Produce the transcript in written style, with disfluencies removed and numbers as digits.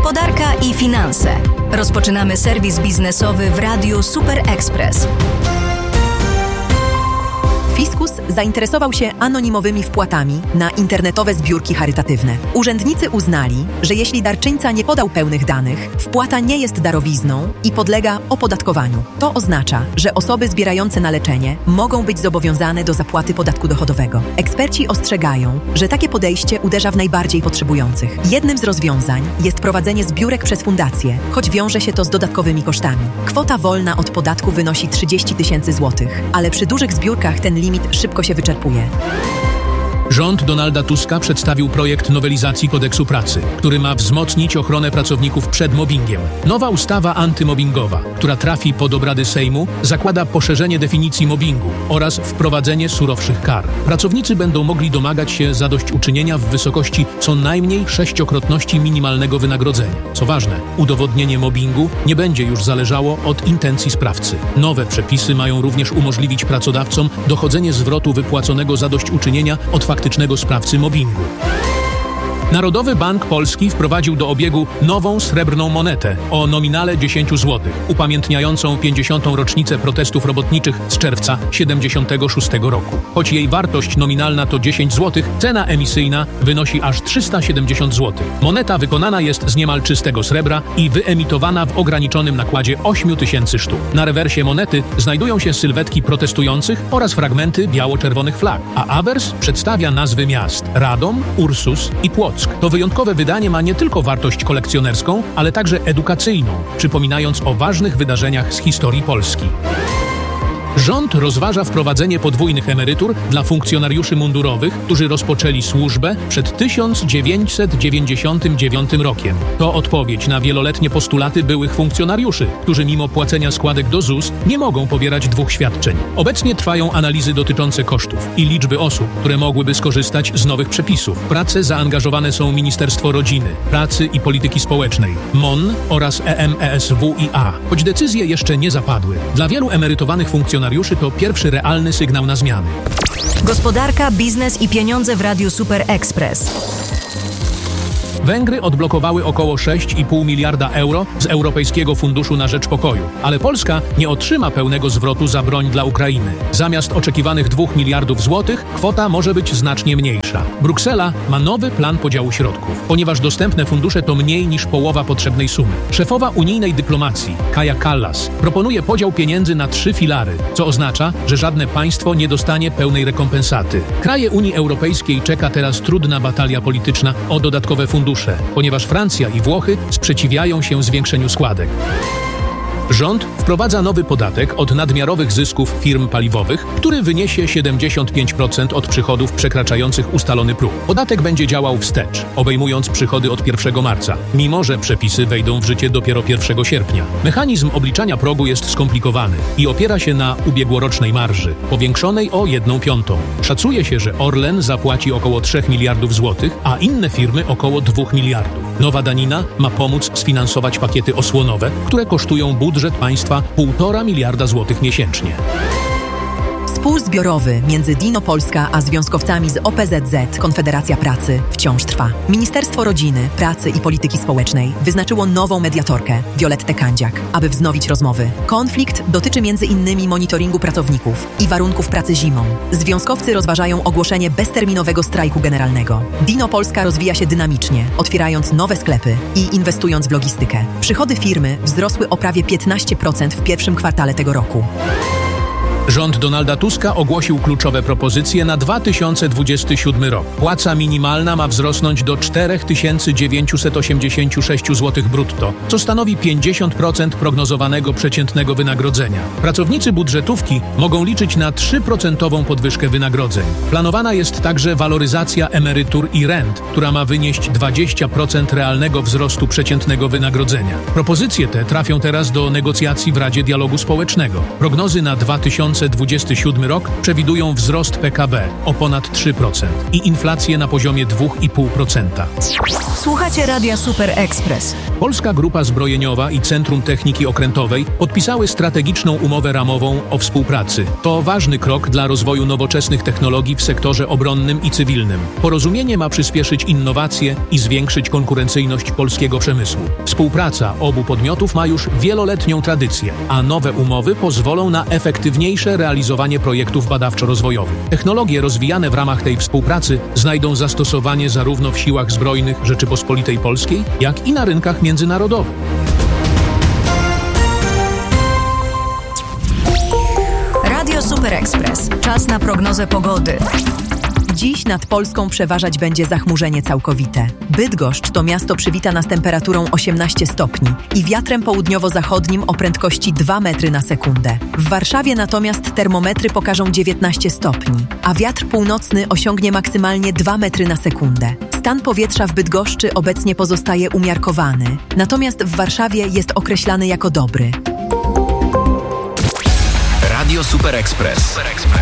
Gospodarka i finanse. Rozpoczynamy serwis biznesowy w Radiu Super Express. Fiskus zainteresował się anonimowymi wpłatami na internetowe zbiórki charytatywne. Urzędnicy uznali, że jeśli darczyńca nie podał pełnych danych, wpłata nie jest darowizną i podlega opodatkowaniu. To oznacza, że osoby zbierające na leczenie mogą być zobowiązane do zapłaty podatku dochodowego. Eksperci ostrzegają, że takie podejście uderza w najbardziej potrzebujących. Jednym z rozwiązań jest prowadzenie zbiórek przez fundacje, choć wiąże się to z dodatkowymi kosztami. Kwota wolna od podatku wynosi 30 000 złotych, ale przy dużych zbiórkach ten limit szybko się wyczerpuje. Rząd Donalda Tuska przedstawił projekt nowelizacji Kodeksu Pracy, który ma wzmocnić ochronę pracowników przed mobbingiem. Nowa ustawa antymobbingowa, która trafi pod obrady Sejmu, zakłada poszerzenie definicji mobbingu oraz wprowadzenie surowszych kar. Pracownicy będą mogli domagać się zadośćuczynienia w wysokości co najmniej 6-krotności minimalnego wynagrodzenia. Co ważne, udowodnienie mobbingu nie będzie już zależało od intencji sprawcy. Nowe przepisy mają również umożliwić pracodawcom dochodzenie zwrotu wypłaconego zadośćuczynienia od faktycznego sprawcy mobbingu. Narodowy Bank Polski wprowadził do obiegu nową srebrną monetę o nominale 10 zł, upamiętniającą 50. rocznicę protestów robotniczych z czerwca 1976 roku. Choć jej wartość nominalna to 10 zł, cena emisyjna wynosi aż 370 zł. Moneta wykonana jest z niemal czystego srebra i wyemitowana w ograniczonym nakładzie 8000 sztuk. Na rewersie monety znajdują się sylwetki protestujących oraz fragmenty biało-czerwonych flag, a awers przedstawia nazwy miast: Radom, Ursus i Płock. To wyjątkowe wydanie ma nie tylko wartość kolekcjonerską, ale także edukacyjną, przypominając o ważnych wydarzeniach z historii Polski. Rząd rozważa wprowadzenie podwójnych emerytur dla funkcjonariuszy mundurowych, którzy rozpoczęli służbę przed 1999 rokiem. To odpowiedź na wieloletnie postulaty byłych funkcjonariuszy, którzy mimo płacenia składek do ZUS nie mogą pobierać 2 świadczeń. Obecnie trwają analizy dotyczące kosztów i liczby osób, które mogłyby skorzystać z nowych przepisów. W pracę zaangażowane są Ministerstwo Rodziny, Pracy i Polityki Społecznej, MON oraz EMESWiA. Choć decyzje jeszcze nie zapadły, dla wielu emerytowanych funkcjonariuszy to pierwszy realny sygnał na zmiany. Gospodarka, biznes i pieniądze w Radiu Super Express. Węgry odblokowały około 6,5 miliarda euro z Europejskiego Funduszu na Rzecz Pokoju, ale Polska nie otrzyma pełnego zwrotu za broń dla Ukrainy. Zamiast oczekiwanych 2 miliardów złotych, kwota może być znacznie mniejsza. Bruksela ma nowy plan podziału środków, ponieważ dostępne fundusze to mniej niż połowa potrzebnej sumy. Szefowa unijnej dyplomacji, Kaja Kallas, proponuje podział pieniędzy na 3 filary, co oznacza, że żadne państwo nie dostanie pełnej rekompensaty. Kraje Unii Europejskiej czeka teraz trudna batalia polityczna o dodatkowe fundusze, ponieważ Francja i Włochy sprzeciwiają się zwiększeniu składek. Rząd wprowadza nowy podatek od nadmiarowych zysków firm paliwowych, który wyniesie 75% od przychodów przekraczających ustalony próg. Podatek będzie działał wstecz, obejmując przychody od 1 marca, mimo że przepisy wejdą w życie dopiero 1 sierpnia. Mechanizm obliczania progu jest skomplikowany i opiera się na ubiegłorocznej marży, powiększonej o 1/5. Szacuje się, że Orlen zapłaci około 3 miliardów złotych, a inne firmy około 2 miliardów. Nowa danina ma pomóc sfinansować pakiety osłonowe, które kosztują budżet państwa 1,5 miliarda złotych miesięcznie. Spór zbiorowy między Dino Polska a związkowcami z OPZZ Konfederacja Pracy wciąż trwa. Ministerstwo Rodziny, Pracy i Polityki Społecznej wyznaczyło nową mediatorkę, Violettę Kandziak, aby wznowić rozmowy. Konflikt dotyczy m.in. monitoringu pracowników i warunków pracy zimą. Związkowcy rozważają ogłoszenie bezterminowego strajku generalnego. Dino Polska rozwija się dynamicznie, otwierając nowe sklepy i inwestując w logistykę. Przychody firmy wzrosły o prawie 15% w pierwszym kwartale tego roku. Rząd Donalda Tuska ogłosił kluczowe propozycje na 2027 rok. Płaca minimalna ma wzrosnąć do 4986 zł brutto, co stanowi 50% prognozowanego przeciętnego wynagrodzenia. Pracownicy budżetówki mogą liczyć na 3% podwyżkę wynagrodzeń. Planowana jest także waloryzacja emerytur i rent, która ma wynieść 20% realnego wzrostu przeciętnego wynagrodzenia. Propozycje te trafią teraz do negocjacji w Radzie Dialogu Społecznego. Prognozy na 2027 2027 rok przewidują wzrost PKB o ponad 3% i inflację na poziomie 2,5%. Słuchacie Radia Super Express. Polska Grupa Zbrojeniowa i Centrum Techniki Okrętowej podpisały strategiczną umowę ramową o współpracy. To ważny krok dla rozwoju nowoczesnych technologii w sektorze obronnym i cywilnym. Porozumienie ma przyspieszyć innowacje i zwiększyć konkurencyjność polskiego przemysłu. Współpraca obu podmiotów ma już wieloletnią tradycję, a nowe umowy pozwolą na efektywniejsze realizowanie projektów badawczo-rozwojowych. Technologie rozwijane w ramach tej współpracy znajdą zastosowanie zarówno w siłach zbrojnych Rzeczypospolitej Polskiej, jak i na rynkach międzynarodowych. Radio Super Express. Czas na prognozę pogody. Dziś nad Polską przeważać będzie zachmurzenie całkowite. Bydgoszcz to miasto przywita nas temperaturą 18 stopni i wiatrem południowo-zachodnim o prędkości 2 metry na sekundę. W Warszawie natomiast termometry pokażą 19 stopni, a wiatr północny osiągnie maksymalnie 2 metry na sekundę. Stan powietrza w Bydgoszczy obecnie pozostaje umiarkowany, natomiast w Warszawie jest określany jako dobry. Radio Super Express.